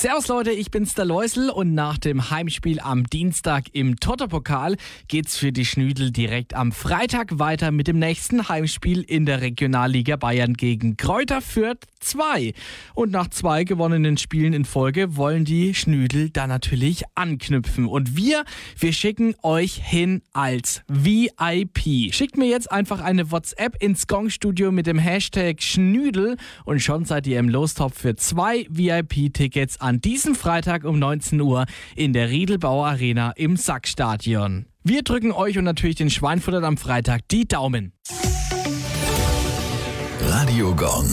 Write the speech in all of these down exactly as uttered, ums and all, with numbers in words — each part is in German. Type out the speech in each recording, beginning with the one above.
Servus Leute, ich bin's der Läusel und nach dem Heimspiel am Dienstag im Toto-Pokal geht's für die Schnüdel direkt am Freitag weiter mit dem nächsten Heimspiel in der Regionalliga Bayern gegen Greuther Fürth zwei. Und nach zwei gewonnenen Spielen in Folge wollen die Schnüdel da natürlich anknüpfen. Und wir, wir schicken euch hin als V I P. Schickt mir jetzt einfach eine WhatsApp ins Gong-Studio mit dem Hashtag Schnüdel und schon seid ihr im Lostopf für zwei V I P-Tickets an diesem Freitag um neunzehn Uhr in der Riedelbauer Arena im Sackstadion. Wir drücken euch und natürlich den Schweinfuttern am Freitag die Daumen. Radio Gong.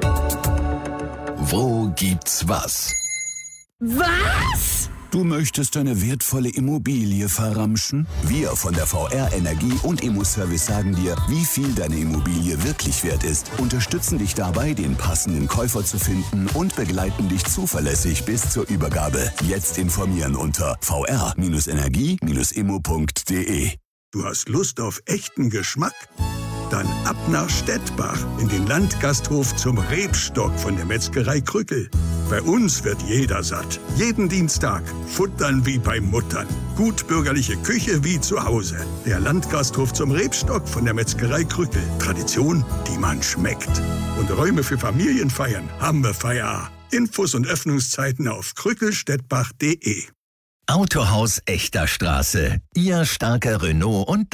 Wo gibt's was? Was? Du möchtest deine wertvolle Immobilie verramschen? Wir von der V R Energie und Immoservice sagen dir, wie viel deine Immobilie wirklich wert ist, unterstützen dich dabei, den passenden Käufer zu finden und begleiten dich zuverlässig bis zur Übergabe. Jetzt informieren unter v r Energie immo punkt d e. Du hast Lust auf echten Geschmack? Dann ab nach Stettbach in den Landgasthof zum Rebstock von der Metzgerei Krückel. Bei uns wird jeder satt. Jeden Dienstag. Futtern wie bei Muttern. Gut bürgerliche Küche wie zu Hause. Der Landgasthof zum Rebstock von der Metzgerei Krückel. Tradition, die man schmeckt. Und Räume für Familienfeiern haben wir Feier. Infos und Öffnungszeiten auf krückelstettbach punkt d e. Autohaus Echter Straße. Ihr starker Renault und